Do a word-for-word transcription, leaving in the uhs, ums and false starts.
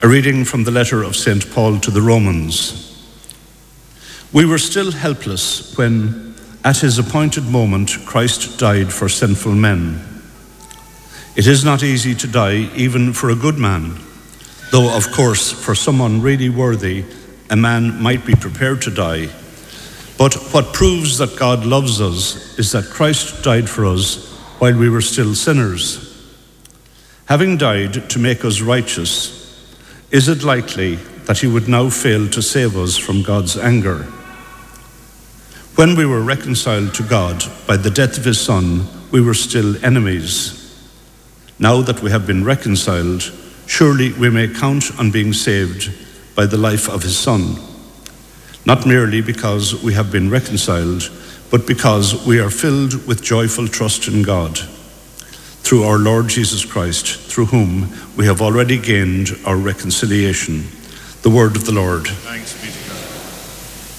A reading from the letter of Saint Paul to the Romans. We were still helpless when, at his appointed moment, Christ died for sinful men. It is not easy to die even for a good man, though of course for someone really worthy, a man might be prepared to die. But what proves that God loves us is that Christ died for us while we were still sinners. Having died to make us righteous, is it likely that he would now fail to save us from God's anger? When we were reconciled to God by the death of his Son, we were still enemies. Now that we have been reconciled, surely we may count on being saved by the life of his Son, not merely because we have been reconciled, but because we are filled with joyful trust in God, through our Lord Jesus Christ, through whom we have already gained our reconciliation. The word of the Lord. Thanks be to God.